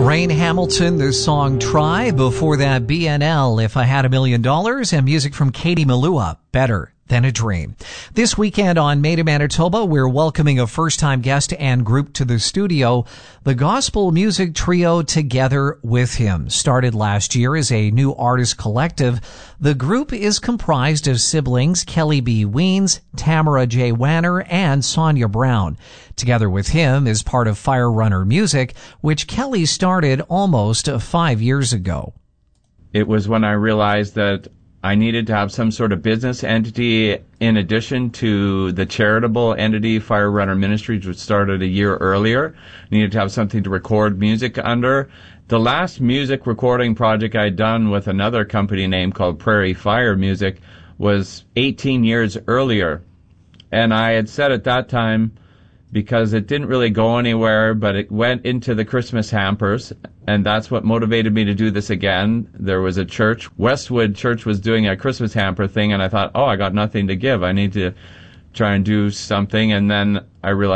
Rain Hamilton, the song Try. Before that, BNL, If I Had $1 Million, and music from Katie Malua, Better Than a Dream. This weekend on Made in Manitoba, we're welcoming a first-time guest and group to the studio. The gospel music trio Together with Him started last year as a new artist collective. The group is comprised of siblings Kelly B. Weens, Tamara J. Wanner, and Sonia Brown. Together with Him is part of Fire Runner Music, which Kelly started almost 5 years ago. It was when I realized that I needed to have some sort of business entity in addition to the charitable entity, Fire Runner Ministries, which started a year earlier. Needed to have something to record music under. The last music recording project I'd done with another company name called Prairie Fire Music was 18 years earlier. And I had said at that time, because it didn't really go anywhere, but it went into the Christmas hampers, and that's what motivated me to do this again. There was a church, Westwood Church was doing a Christmas hamper thing, and I thought, I got nothing to give. I need to try and do something, and then I realized